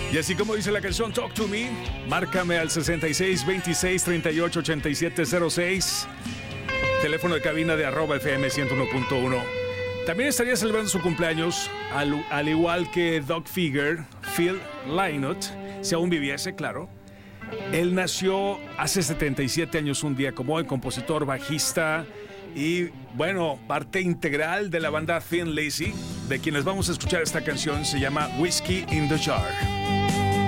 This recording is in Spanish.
Y así como dice la canción Talk to Me, márcame al 66 26 38 87 06, teléfono de cabina de @FM 101.1. También estaría celebrando su cumpleaños, al igual que Doug Figger, Phil Lynott, si aún viviese, claro. Él nació hace 77 años un día como hoy, compositor, bajista y, bueno, parte integral de la banda Thin Lizzy, de quienes vamos a escuchar esta canción. Se llama Whiskey in the Jar.